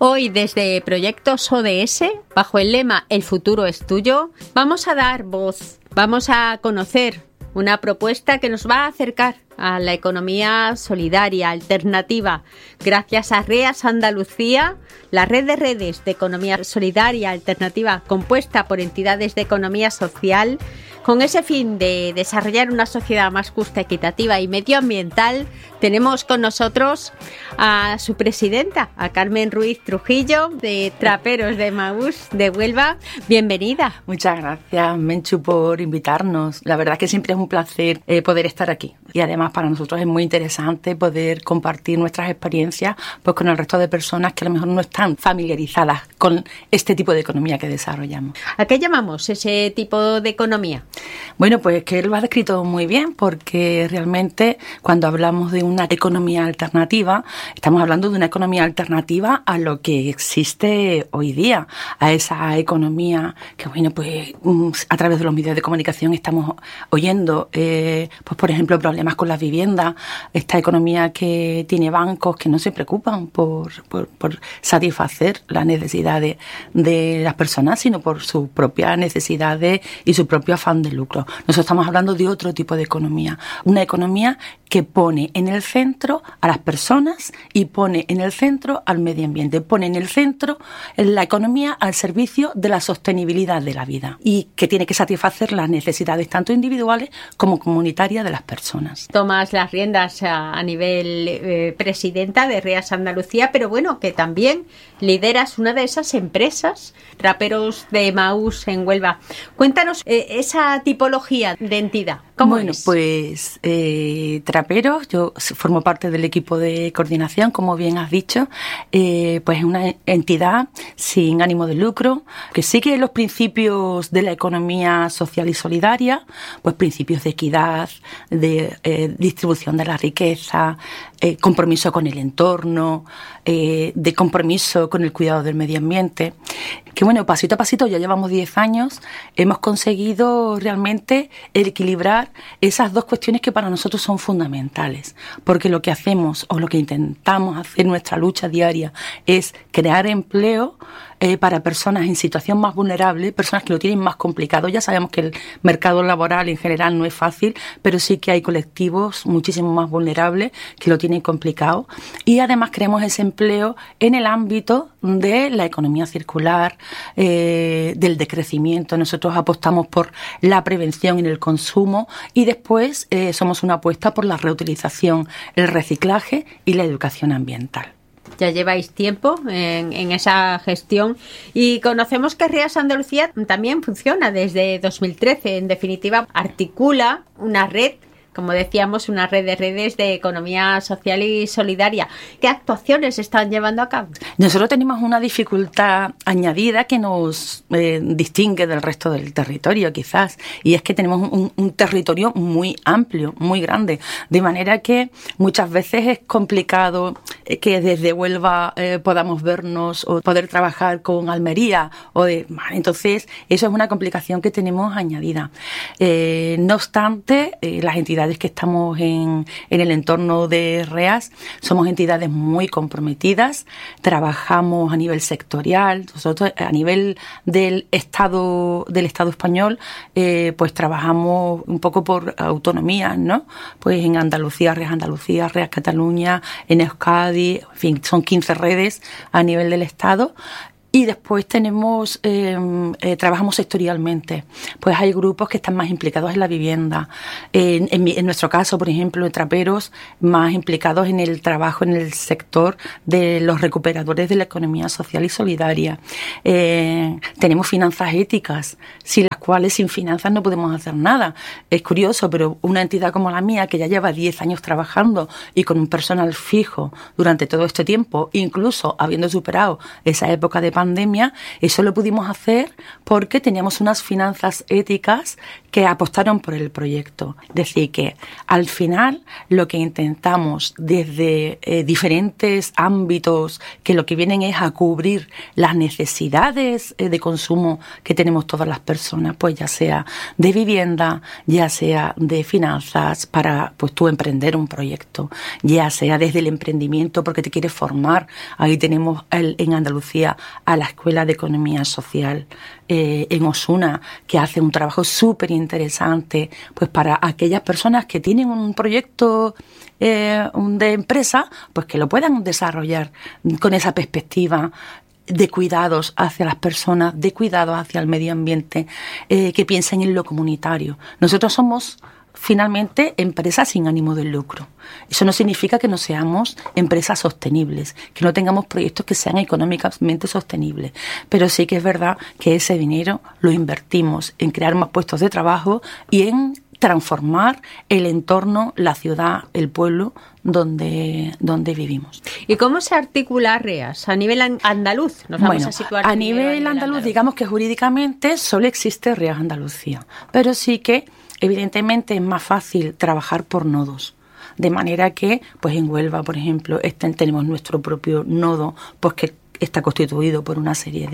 Hoy desde Proyectos ODS, bajo el lema El futuro es tuyo, vamos a dar voz, vamos a conocer una propuesta que nos va a acercar a la economía solidaria, alternativa, gracias a REAS Andalucía, la red de redes de economía solidaria alternativa compuesta por entidades de economía social, con ese fin de desarrollar una sociedad más justa, equitativa y medioambiental. Tenemos con nosotros a su presidenta, a Carmen Ruiz Trujillo, de Traperos de Emaús de Huelva. Bienvenida. Muchas gracias, Menchu, por invitarnos. La verdad es que siempre es un placer poder estar aquí. Y además para nosotros es muy interesante poder compartir nuestras experiencias pues, con el resto de personas que a lo mejor no están familiarizadas con este tipo de economía que desarrollamos. ¿A qué llamamos ese tipo de economía? Bueno, pues que él lo ha descrito muy bien, porque realmente cuando hablamos de una economía alternativa, estamos hablando de una economía alternativa a lo que existe hoy día, a esa economía que, bueno, pues a través de los medios de comunicación estamos oyendo, pues por ejemplo, problemas con las viviendas, esta economía que tiene bancos que no se preocupan por satisfacer las necesidades de las personas, sino por sus propias necesidades y su propio afán de lucro. Nosotros estamos hablando de otro tipo de economía, una economía que pone en el centro a las personas y pone en el centro al medio ambiente, pone en el centro la economía al servicio de la sostenibilidad de la vida y que tiene que satisfacer las necesidades tanto individuales como comunitarias de las personas. Tomas las riendas a nivel presidenta de REAS Andalucía, pero bueno, que también lideras una de esas empresas, Traperos de Emaús en Huelva. Cuéntanos esa tipología de entidad. ¿Cómo bueno, es? Pues Traperos, yo formo parte del equipo de coordinación, como bien has dicho, pues es una entidad sin ánimo de lucro que sigue los principios de la economía social y solidaria, pues principios de equidad, de distribución de la riqueza, compromiso con el entorno, de compromiso con el cuidado del medio ambiente. Que bueno, pasito a pasito, ya llevamos 10 años, hemos conseguido realmente equilibrar esas dos cuestiones que para nosotros son fundamentales, porque lo que hacemos o lo que intentamos hacer en nuestra lucha diaria es crear empleo para personas en situación más vulnerable, personas que lo tienen más complicado. Ya sabemos que el mercado laboral en general no es fácil, pero sí que hay colectivos muchísimo más vulnerables que lo tienen complicado. Y además creamos ese empleo en el ámbito de la economía circular, del decrecimiento. Nosotros apostamos por la prevención en el consumo y después somos una apuesta por la reutilización, el reciclaje y la educación ambiental. Ya lleváis tiempo en esa gestión y conocemos que REAS Andalucía también funciona desde 2013. En definitiva, articula una red, como decíamos, una red de redes de economía social y solidaria. ¿Qué actuaciones están llevando a cabo? Nosotros tenemos una dificultad añadida que nos distingue del resto del territorio, quizás, y es que tenemos un territorio muy amplio, muy grande, de manera que muchas veces es complicado que desde Huelva podamos vernos o poder trabajar con Almería. Entonces, eso es una complicación que tenemos añadida. No obstante, las entidades que estamos en el entorno de REAS somos entidades muy comprometidas, trabajamos a nivel sectorial, nosotros a nivel del Estado español, pues trabajamos un poco por autonomías, ¿no? Pues en Andalucía, REAS Cataluña, en Euskadi, en fin, son 15 redes a nivel del Estado. Y después tenemos, trabajamos sectorialmente. Pues hay grupos que están más implicados en la vivienda. En nuestro caso, por ejemplo, en Traperos, más implicados en el trabajo en el sector de los recuperadores de la economía social y solidaria. Tenemos finanzas éticas, sin las cuales sin finanzas no podemos hacer nada. Es curioso, pero una entidad como la mía, que ya lleva 10 años trabajando y con un personal fijo durante todo este tiempo, incluso habiendo superado esa época de pandemia, pandemia, eso lo pudimos hacer porque teníamos unas finanzas éticas que apostaron por el proyecto. Es decir, que al final lo que intentamos desde diferentes ámbitos, que lo que vienen es a cubrir las necesidades de consumo que tenemos todas las personas, pues ya sea de vivienda, ya sea de finanzas para pues tú emprender un proyecto, ya sea desde el emprendimiento porque te quieres formar. Ahí tenemos en Andalucía a la Escuela de Economía Social en Osuna, que hace un trabajo súper interesante pues para aquellas personas que tienen un proyecto de empresa, pues que lo puedan desarrollar con esa perspectiva de cuidados hacia las personas, de cuidados hacia el medio ambiente, que piensen en lo comunitario. Nosotros somos finalmente empresas sin ánimo de lucro. Eso no significa que no seamos empresas sostenibles, que no tengamos proyectos que sean económicamente sostenibles, pero sí que es verdad que ese dinero lo invertimos en crear más puestos de trabajo y en transformar el entorno, la ciudad, el pueblo donde vivimos. ¿Y cómo se articula REAS a nivel andaluz? Nos vamos a situar a nivel andaluz, digamos que jurídicamente solo existe REAS Andalucía, pero sí que evidentemente es más fácil trabajar por nodos. De manera que, pues en Huelva, por ejemplo, tenemos nuestro propio nodo, pues que está constituido por una serie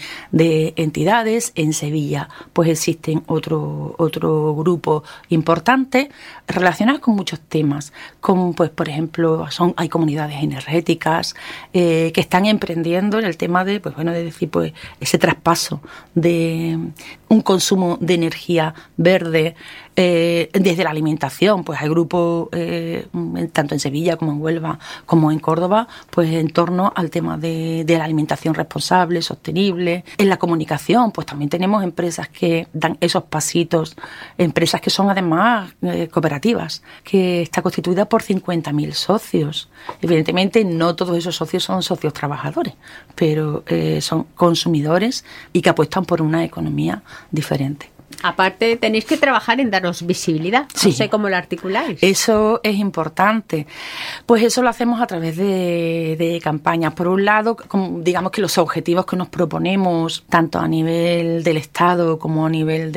de entidades. En Sevilla pues existen otro grupo importante relacionados con muchos temas, como pues por ejemplo hay comunidades energéticas que están emprendiendo en el tema de de decir pues ese traspaso de un consumo de energía verde desde la alimentación. Pues hay grupos tanto en Sevilla como en Huelva como en Córdoba pues en torno al tema de la alimentación responsable, sostenible. En la comunicación pues también tenemos empresas que dan esos pasitos, empresas que son además cooperativas, que está constituida por 50.000 socios. Evidentemente no todos esos socios son socios trabajadores, pero son consumidores y que apuestan por una economía diferente. Aparte, tenéis que trabajar en daros visibilidad. Sí. No sé cómo lo articuláis. Eso es importante. Pues eso lo hacemos a través de campañas. Por un lado, digamos que los objetivos que nos proponemos, tanto a nivel del Estado como a nivel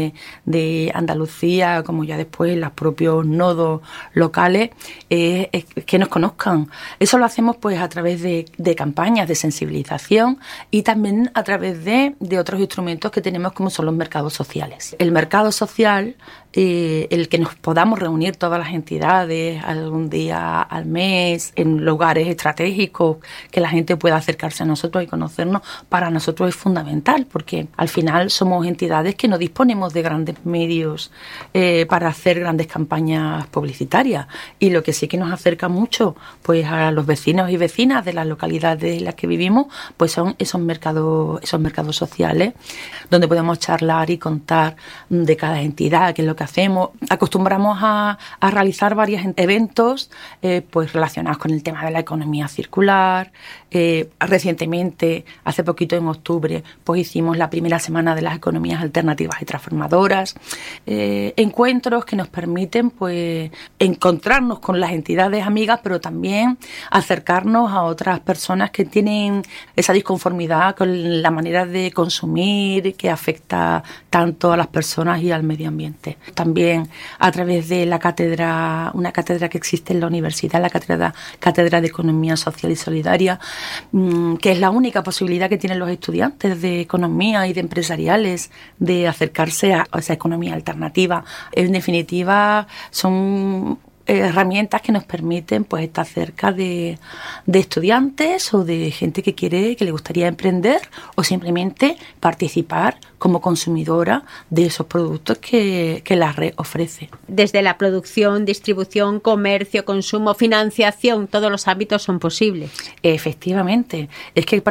de Andalucía, como ya después los propios nodos locales, es que nos conozcan. Eso lo hacemos pues a través de campañas de sensibilización y también a través de otros instrumentos que tenemos, como son los mercados sociales. El mercado social, el que nos podamos reunir todas las entidades algún día al mes en lugares estratégicos, que la gente pueda acercarse a nosotros y conocernos, para nosotros es fundamental, porque al final somos entidades que no disponemos de grandes medios para hacer grandes campañas publicitarias, y lo que sí que nos acerca mucho pues a los vecinos y vecinas de las localidades en las que vivimos pues son esos mercados sociales, donde podemos charlar y contar de cada entidad, qué es lo que hacemos. Acostumbramos a realizar varios eventos pues relacionados con el tema de la economía circular. Recientemente, hace poquito en octubre, pues hicimos la primera semana de las economías alternativas y transformadoras. Encuentros que nos permiten pues encontrarnos con las entidades amigas, pero también acercarnos a otras personas que tienen esa disconformidad con la manera de consumir que afecta tanto a las personas y al medio ambiente. También a través de la cátedra, una cátedra que existe en la universidad, la cátedra de Economía Social y Solidaria, que es la única posibilidad que tienen los estudiantes de economía y de empresariales de acercarse a esa economía alternativa. En definitiva, son herramientas que nos permiten pues estar cerca de estudiantes o de gente que le gustaría emprender o simplemente participar como consumidora de esos productos que la red ofrece. Desde la producción, distribución, comercio, consumo, financiación, todos los ámbitos son posibles. Efectivamente. Es que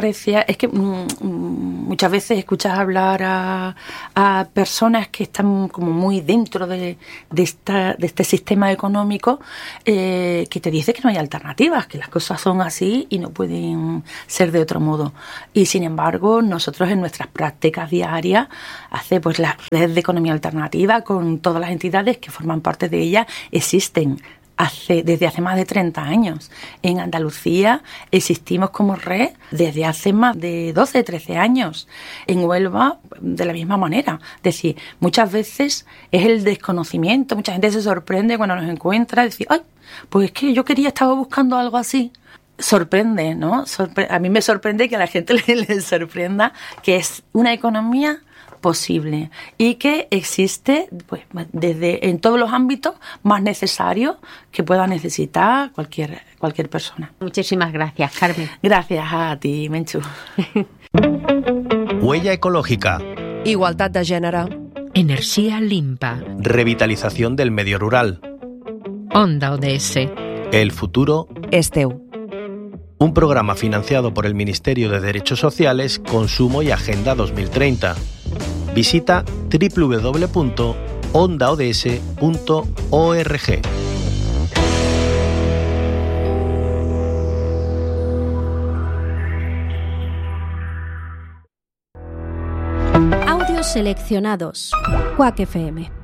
muchas veces escuchas hablar a personas que están como muy dentro de este sistema económico, que te dice que no hay alternativas, que las cosas son así y no pueden ser de otro modo. Y sin embargo, nosotros en nuestras prácticas diarias hace pues la red de economía alternativa con todas las entidades que forman parte de ella existen desde hace más de 30 años. En Andalucía existimos como red desde hace más de 12, 13 años. En Huelva, de la misma manera. Es decir, muchas veces es el desconocimiento, mucha gente se sorprende cuando nos encuentra y dice, ¡ay! Pues es que yo estaba buscando algo así. Sorprende, ¿no? A mí me sorprende que a la gente le sorprenda que es una economía posible y que existe pues desde en todos los ámbitos más necesarios que pueda necesitar cualquier persona. Muchísimas gracias, Carmen. Gracias a ti, Menchu. Huella ecológica. Igualtat de gènere. Energía limpa. Revitalización del medio rural. Onda ODS. El futuro És teu. Un programa financiado por el Ministerio de Derechos Sociales, Consumo y Agenda 2030. Visita www.ondaods.org. Audios seleccionados. Quack FM.